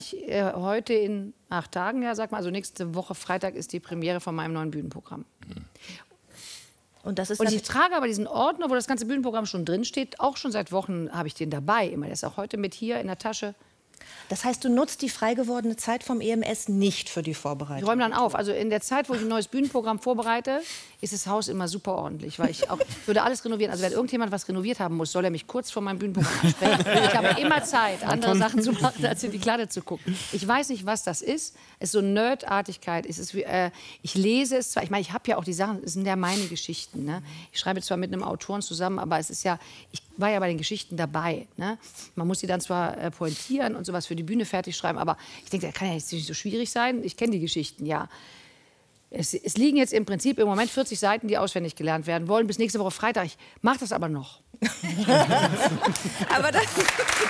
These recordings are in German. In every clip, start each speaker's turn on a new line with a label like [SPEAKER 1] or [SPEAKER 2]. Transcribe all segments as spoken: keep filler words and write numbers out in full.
[SPEAKER 1] Ich, äh, heute in acht Tagen, ja, sag mal, also nächste Woche Freitag ist die Premiere von meinem neuen Bühnenprogramm. Mhm.
[SPEAKER 2] Und, das ist
[SPEAKER 1] und ich trage aber diesen Ordner, wo das ganze Bühnenprogramm schon drin steht. Auch schon seit Wochen habe ich den dabei. Immer. Der ist auch heute mit hier in der Tasche.
[SPEAKER 2] Das heißt, du nutzt die frei gewordene Zeit vom E M S nicht für die Vorbereitung?
[SPEAKER 1] Ich räume dann auf. Also in der Zeit, wo ich ein neues Bühnenprogramm vorbereite, ist das Haus immer super ordentlich. Weil ich auch würde alles renovieren. Also wenn irgendjemand was renoviert haben muss, soll er mich kurz vor meinem Bühnenprogramm ansprechen. Ich habe immer Zeit, andere Sachen zu machen, als in die Kladde zu gucken. Ich weiß nicht, was das ist. Es ist so Nerdartigkeit. Es ist wie, äh, ich lese es zwar. Ich meine, ich habe ja auch die Sachen, es sind ja meine Geschichten. Ne? Ich schreibe zwar mit einem Autoren zusammen, aber es ist ja, ich war ja bei den Geschichten dabei. Ne? Man muss sie dann zwar äh, pointieren und sowas für die Bühne fertig schreiben, aber ich denke, das kann ja jetzt nicht so schwierig sein. Ich kenne die Geschichten, ja. Es, es liegen jetzt im Prinzip im Moment vierzig Seiten, die auswendig gelernt werden wollen, bis nächste Woche Freitag. Ich mache das aber noch.
[SPEAKER 2] aber das... das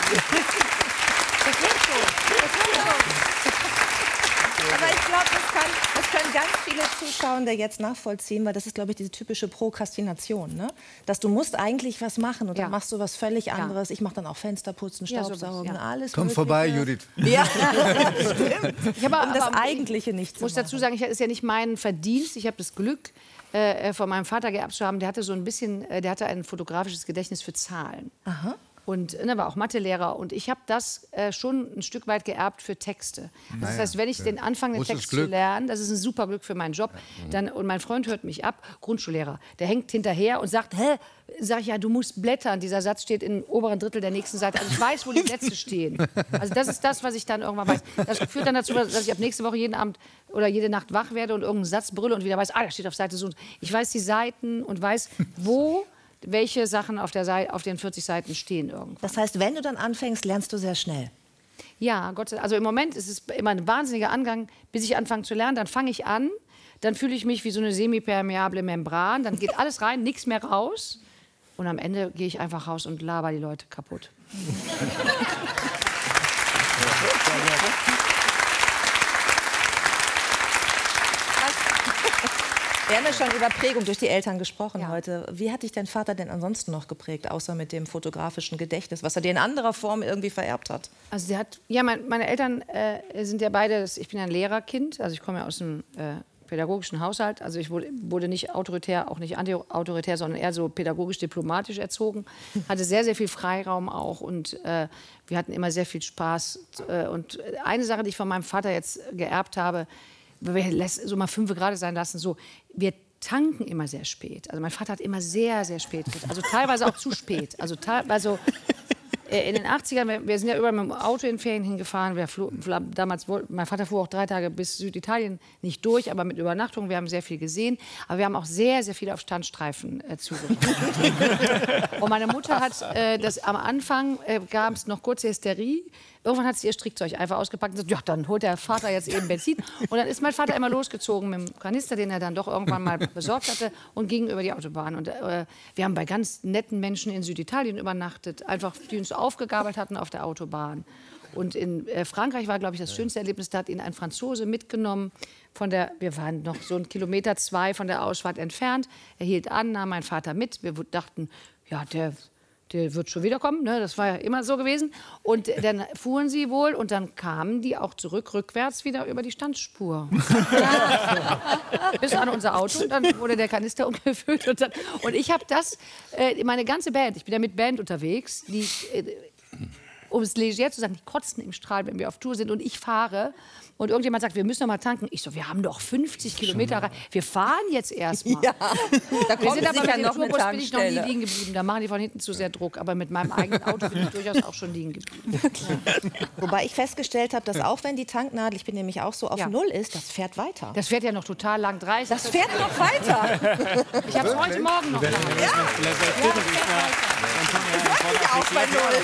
[SPEAKER 1] wird schon. Das wird schon.
[SPEAKER 2] Aber ich glaube, das, kann, das können ganz viele Zuschauer jetzt nachvollziehen, weil das ist, glaube ich, diese typische Prokrastination, ne? Dass du musst eigentlich was machen und dann ja. machst du was völlig anderes. Ja. Ich mache dann auch Fensterputzen, Staubsaugen, ja, ja. alles
[SPEAKER 3] Komm
[SPEAKER 2] Mögliche.
[SPEAKER 3] vorbei, Judith.
[SPEAKER 2] Ja, stimmt.
[SPEAKER 1] Ich habe
[SPEAKER 2] um das
[SPEAKER 1] aber,
[SPEAKER 2] Eigentliche nicht zu
[SPEAKER 1] muss dazu sagen, es ist ja nicht mein Verdienst. Ich habe das Glück, äh, von meinem Vater geerbt zu haben. Der hatte so ein bisschen, äh, der hatte ein fotografisches Gedächtnis für Zahlen. Aha. Und ne, war auch Mathelehrer. Und ich habe das äh, schon ein Stück weit geerbt für Texte. Also das heißt, wenn ich den anfange, den Text zu lernen, das ist ein super Glück für meinen Job. Dann, und mein Freund hört mich ab, Grundschullehrer. Der hängt hinterher und sagt, hä? Sag ich, ja, du musst blättern. Dieser Satz steht im oberen Drittel der nächsten Seite. Also ich weiß, wo die Sätze stehen. Also das ist das, was ich dann irgendwann weiß. Das führt dann dazu, dass ich ab nächste Woche jeden Abend oder jede Nacht wach werde und irgendeinen Satz brülle und wieder weiß, ah, da steht auf Seite so. Ich weiß die Seiten und weiß, wo... welche Sachen auf, der Seite, auf den vierzig Seiten stehen irgendwo.
[SPEAKER 2] Das heißt, wenn du dann anfängst, lernst du sehr schnell?
[SPEAKER 1] Ja, Gott sei Dank. Also im Moment ist es immer ein wahnsinniger Angang, bis ich anfange zu lernen. Dann fange ich an, dann fühle ich mich wie so eine semipermeable Membran. Dann geht alles rein, nichts mehr raus. Und am Ende gehe ich einfach raus und laber die Leute kaputt.
[SPEAKER 2] Wir haben ja schon über Prägung durch die Eltern gesprochen
[SPEAKER 1] ja.
[SPEAKER 2] heute. Wie hat dich dein Vater denn ansonsten noch geprägt, außer mit dem fotografischen Gedächtnis, was er dir in anderer Form irgendwie vererbt hat?
[SPEAKER 1] Also der hat, ja, mein, meine Eltern äh, sind ja beide, ich bin ein Lehrerkind, also ich komme ja aus einem äh, pädagogischen Haushalt. Also ich wurde, wurde nicht autoritär, auch nicht anti-autoritär, sondern eher so pädagogisch-diplomatisch erzogen. Hatte sehr, sehr viel Freiraum auch und äh, wir hatten immer sehr viel Spaß. Äh, und eine Sache, die ich von meinem Vater jetzt geerbt habe, wir so mal fünf gerade sein lassen, so, wir tanken immer sehr spät. Also mein Vater hat immer sehr, sehr spät, also teilweise auch zu spät. Also teilweise, äh, in den achtzigern, wir, wir sind ja überall mit dem Auto in Ferien hingefahren. Wir floh, damals, mein Vater fuhr auch drei Tage bis Süditalien, nicht durch, aber mit Übernachtung. Wir haben sehr viel gesehen, aber wir haben auch sehr, sehr viel auf Standstreifen äh, zugemacht. Und meine Mutter hat, äh, das am Anfang äh, gab es noch kurze Hysterie. Irgendwann hat sie ihr Strickzeug einfach ausgepackt und gesagt, ja, dann holt der Vater jetzt eben Benzin. Und dann ist mein Vater immer losgezogen mit dem Kanister, den er dann doch irgendwann mal besorgt hatte, und ging über die Autobahn. Und äh, wir haben bei ganz netten Menschen in Süditalien übernachtet, einfach die uns aufgegabelt hatten auf der Autobahn. Und in äh, Frankreich war, glaube ich, das schönste Erlebnis, da hat ihn ein Franzose mitgenommen. Von der, wir waren noch so einen Kilometer, zwei von der Ausfahrt entfernt. Er hielt an, nahm meinen Vater mit. Wir dachten, ja, der... der wird schon wiederkommen, ne? Das war ja immer so gewesen. Und dann fuhren sie wohl und dann kamen die auch zurück, rückwärts wieder über die Standspur. Bis an unser Auto, und dann wurde der Kanister umgefüllt. Und, dann, und ich habe das, äh, meine ganze Band, ich bin ja mit Band unterwegs, die, äh, um es leger zu sagen, die kotzen im Strahl, wenn wir auf Tour sind und ich fahre. Und irgendjemand sagt, wir müssen noch mal tanken. Ich so, wir haben doch fünfzig Kilometer rein. Wir fahren jetzt erst mal.
[SPEAKER 2] Ja, da
[SPEAKER 1] wir sind aber
[SPEAKER 2] sicher
[SPEAKER 1] mit
[SPEAKER 2] noch
[SPEAKER 1] dem Tourbus bin ich noch nie liegen geblieben. Da machen die von hinten zu sehr Druck. Aber mit meinem eigenen Auto bin ich durchaus auch schon liegen geblieben.
[SPEAKER 2] Ja. Wobei ich festgestellt habe, dass auch wenn die Tanknadel, ich bin nämlich auch so, auf ja. Null ist, das fährt weiter.
[SPEAKER 1] Das fährt ja noch total lang, dreißig.
[SPEAKER 2] Das fährt noch weiter.
[SPEAKER 1] Ich habe es heute Morgen noch gehabt. Ja.
[SPEAKER 2] Ja, auch bei Null.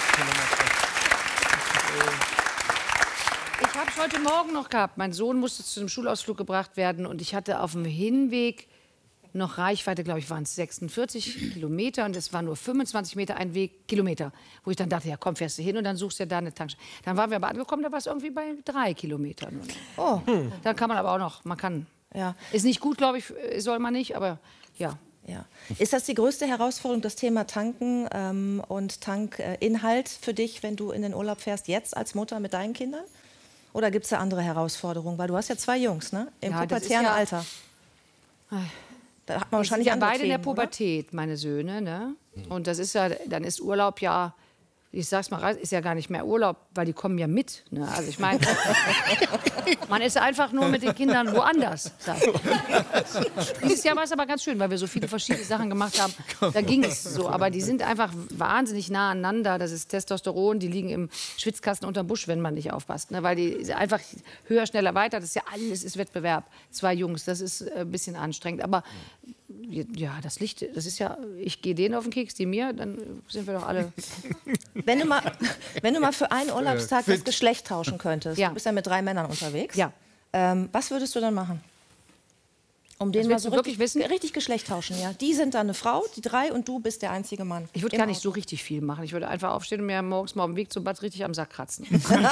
[SPEAKER 1] Ich habe es heute Morgen noch gehabt. Mein Sohn musste zu einem Schulausflug gebracht werden und ich hatte auf dem Hinweg noch Reichweite, glaube ich, waren es sechsundvierzig Kilometer und es war nur fünfundzwanzig Meter ein Weg, Kilometer. Wo ich dann dachte, ja komm, fährst du hin und dann suchst du ja da eine Tankstelle. Dann waren wir aber angekommen, da war es irgendwie bei drei Kilometern.
[SPEAKER 2] Oh.
[SPEAKER 1] Dann kann man aber auch noch, man kann,
[SPEAKER 2] ja.
[SPEAKER 1] ist nicht gut, glaube ich, soll man nicht, aber ja.
[SPEAKER 2] Ja. Ist das die größte Herausforderung, das Thema Tanken ähm, und Tankinhalt für dich, wenn du in den Urlaub fährst, jetzt als Mutter mit deinen Kindern? Oder gibt es da andere Herausforderungen? Weil du hast ja zwei Jungs, ne? Im
[SPEAKER 1] Ja,
[SPEAKER 2] pubertären
[SPEAKER 1] ja,
[SPEAKER 2] Alter. Da hat man wahrscheinlich
[SPEAKER 1] die sind ja
[SPEAKER 2] andere
[SPEAKER 1] beide in der
[SPEAKER 2] Themen,
[SPEAKER 1] Pubertät, oder? Meine Söhne. Ne? Und das ist ja, dann ist Urlaub ja, ich sag's mal, ist ja gar nicht mehr Urlaub, weil die kommen ja mit. Ne? Also ich meine, man ist einfach nur mit den Kindern woanders. Dieses Jahr war es aber ganz schön, weil wir so viele verschiedene Sachen gemacht haben. Da ging es so. Aber die sind einfach wahnsinnig nah aneinander. Das ist Testosteron, die liegen im Schwitzkasten unterm Busch, wenn man nicht aufpasst. Ne? Weil die einfach höher, schneller, weiter. Das ist ja alles ist Wettbewerb. Zwei Jungs, das ist ein bisschen anstrengend. Aber ja, das Licht, das ist ja, ich gehe denen auf den Keks, die mir, dann sind wir doch alle.
[SPEAKER 2] Wenn du mal, wenn du mal für einen Urlaubstag das Geschlecht tauschen könntest,
[SPEAKER 1] ja.
[SPEAKER 2] du bist ja mit drei Männern unterwegs,
[SPEAKER 1] ja.
[SPEAKER 2] ähm, was würdest du dann machen? Um den mal so
[SPEAKER 1] wirklich
[SPEAKER 2] richtig,
[SPEAKER 1] wissen?
[SPEAKER 2] richtig Geschlecht tauschen, ja. Die sind dann eine Frau, die drei, und du bist der einzige Mann.
[SPEAKER 1] Ich würde gar nicht so richtig viel machen. Ich würde einfach aufstehen und mir morgens mal auf dem Weg zum Bad richtig am Sack kratzen.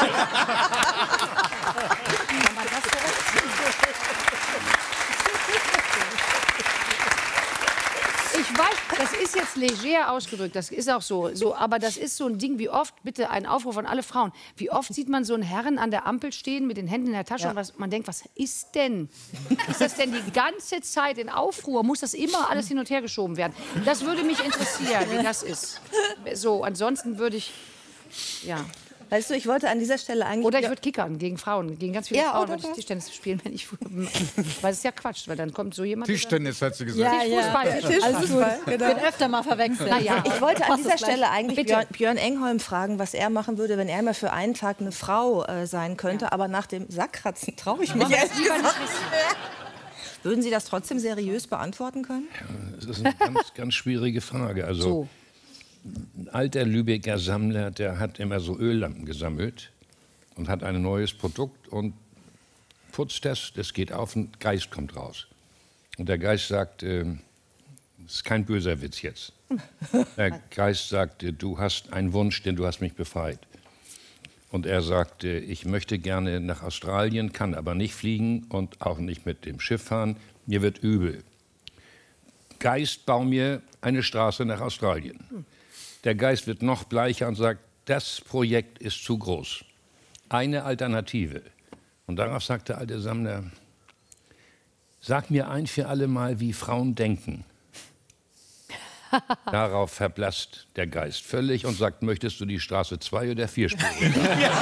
[SPEAKER 1] Ich weiß, das ist jetzt leger ausgedrückt, das ist auch so, so, aber das ist so ein Ding, wie oft, bitte ein Aufruf an alle Frauen, wie oft sieht man so einen Herren an der Ampel stehen mit den Händen in der Tasche ja. und was, man denkt, was ist denn? Ist das denn die ganze Zeit in Aufruhr? Muss das immer alles hin und her geschoben werden? Das würde mich interessieren, wie das ist. So, ansonsten würde ich, ja...
[SPEAKER 2] Weißt du, ich wollte an dieser Stelle eigentlich...
[SPEAKER 1] Oder ich würde kickern gegen Frauen, gegen ganz viele
[SPEAKER 2] ja,
[SPEAKER 1] Frauen würde ich Tischtennis spielen, wenn ich... Weil es ist ja Quatsch, weil dann kommt so jemand...
[SPEAKER 3] Tischtennis, hat sie gesagt.
[SPEAKER 1] Ja, ja. Fußball,
[SPEAKER 2] ja. Tischfußball, genau.
[SPEAKER 4] Wird öfter mal verwechselt.
[SPEAKER 2] Na ja. Ich wollte an dieser Stelle eigentlich
[SPEAKER 1] Bitte.
[SPEAKER 2] Björn, Björn Engholm fragen, was er machen würde, wenn er mal für einen Tag eine Frau äh, sein könnte. Ja. Aber nach dem Sackkratzen traue ich mich jetzt lieber nicht. Würden Sie das trotzdem seriös beantworten können?
[SPEAKER 5] Ja, das ist eine ganz, ganz schwierige Frage. Also, so. Ein alter Lübecker Sammler, der hat immer so Öllampen gesammelt und hat ein neues Produkt und putzt das, das geht auf, ein Geist kommt raus. Und der Geist sagt, äh, das ist kein böser Witz jetzt. Der Geist sagte, du hast einen Wunsch, denn du hast mich befreit. Und er sagte, ich möchte gerne nach Australien, kann aber nicht fliegen und auch nicht mit dem Schiff fahren, mir wird übel. Geist, bau mir eine Straße nach Australien. Der Geist wird noch bleicher und sagt, das Projekt ist zu groß. Eine Alternative. Und darauf sagt der alte Sammler, sag mir ein für alle Mal, wie Frauen denken. Darauf verblasst der Geist völlig und sagt, möchtest du die Straße zwei oder vier spurig?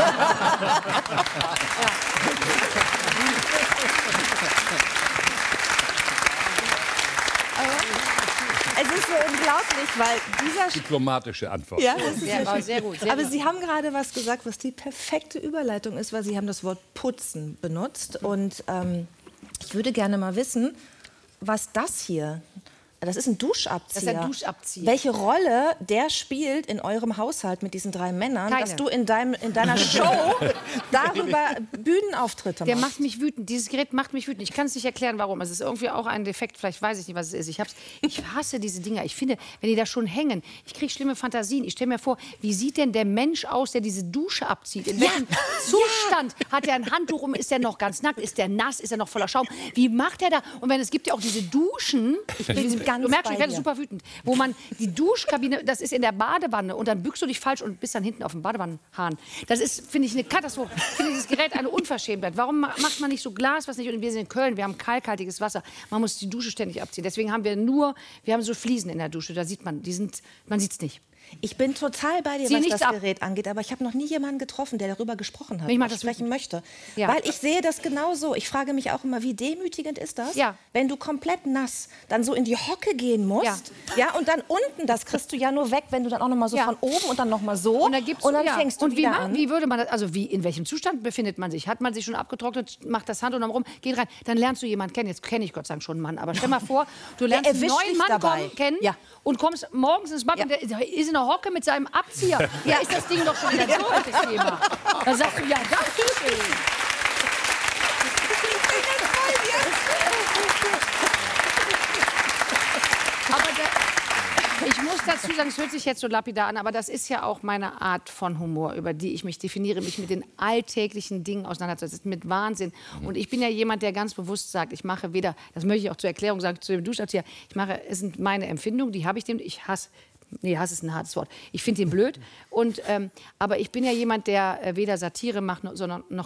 [SPEAKER 2] Es ist so unglaublich, weil dieser...
[SPEAKER 5] Diplomatische Antwort.
[SPEAKER 2] Ja, das ist
[SPEAKER 1] ja,
[SPEAKER 2] ja
[SPEAKER 1] sehr gut. Sehr
[SPEAKER 2] Aber
[SPEAKER 1] gut.
[SPEAKER 2] Sie haben gerade was gesagt, was die perfekte Überleitung ist, weil Sie haben das Wort putzen benutzt. Und ähm, ich würde gerne mal wissen, was das hier... Das ist ein Duschabzieher.
[SPEAKER 1] Das ist ein Duschabzieher.
[SPEAKER 2] Welche Rolle der spielt in eurem Haushalt mit diesen drei Männern,
[SPEAKER 1] Keine.
[SPEAKER 2] dass du in, deinem, in deiner Show darüber Bühnenauftritte machst?
[SPEAKER 1] Der macht mich wütend. Dieses Gerät macht mich wütend. Ich kann es nicht erklären, warum. Es ist irgendwie auch ein Defekt. Vielleicht weiß ich nicht, was es ist. Ich, hab's, ich hasse diese Dinger. Ich finde, wenn die da schon hängen, ich kriege schlimme Fantasien. Ich stelle mir vor, wie sieht denn der Mensch aus, der diese Dusche abzieht? In welchem ja. Zustand ja. hat er ein Handtuch um? Ist er noch ganz nackt? Ist der nass? Ist er noch voller Schaum? Wie macht er da? Und wenn es gibt ja auch diese Duschen, ich bin ganz du merkst, ich werde super wütend, wo man die Duschkabine, das ist in der Badewanne und dann bückst du dich falsch und bist dann hinten auf dem Badewannenhahn. Das ist, finde ich, eine Katastrophe. Ich finde dieses Gerät eine Unverschämtheit. Warum macht man nicht so Glas, was nicht? Und wir sind in Köln, wir haben kalkhaltiges Wasser. Man muss die Dusche ständig abziehen. Deswegen haben wir nur, wir haben so Fliesen in der Dusche, da sieht man, die sind, man sieht es nicht.
[SPEAKER 2] Ich bin total bei dir,
[SPEAKER 1] Sieh
[SPEAKER 2] was das
[SPEAKER 1] ab.
[SPEAKER 2] Gerät angeht, aber ich habe noch nie jemanden getroffen, der darüber gesprochen hat,
[SPEAKER 1] ich
[SPEAKER 2] was sprechen möchte.
[SPEAKER 1] Ja.
[SPEAKER 2] Weil ich sehe das genauso. Ich frage mich auch immer, wie demütigend ist das,
[SPEAKER 1] ja.
[SPEAKER 2] wenn du komplett nass dann so in die Hocke gehen musst, ja. Ja, und dann unten, das kriegst du ja nur weg, wenn du dann auch noch mal so ja. von oben und dann noch mal so
[SPEAKER 1] und dann, gibt's,
[SPEAKER 2] und dann
[SPEAKER 1] ja.
[SPEAKER 2] fängst du
[SPEAKER 1] und
[SPEAKER 2] wieder
[SPEAKER 1] wie,
[SPEAKER 2] an.
[SPEAKER 1] Wie würde man das, also wie, in welchem Zustand befindet man sich? Hat man sich schon abgetrocknet, macht das Handtuch rum, geht rein, dann lernst du jemanden kennen. Jetzt kenne ich Gott sei Dank schon einen Mann, aber stell mal vor, du lernst einen neuen Mann kommen, kennen ja. und kommst morgens ins Bad ja. und der ist in der Hocke mit seinem Abzieher. Ja, ist das Ding doch schon wieder durch, das Thema. Da sagst du, ja, das ist es. Aber der, Ich muss dazu sagen, es hört sich jetzt so lapidar an, aber das ist ja auch meine Art von Humor, über die ich mich definiere, mich mit den alltäglichen Dingen auseinanderzusetzen, mit Wahnsinn. Und ich bin ja jemand, der ganz bewusst sagt, ich mache weder, das möchte ich auch zur Erklärung sagen, zu dem Duschabzieher, ich mache, es sind meine Empfindungen, die habe ich dem, ich hasse, nee, Hass ist ein hartes Wort, ich finde ihn blöd. Und, ähm, aber ich bin ja jemand, der äh, weder Satire macht, noch, sondern noch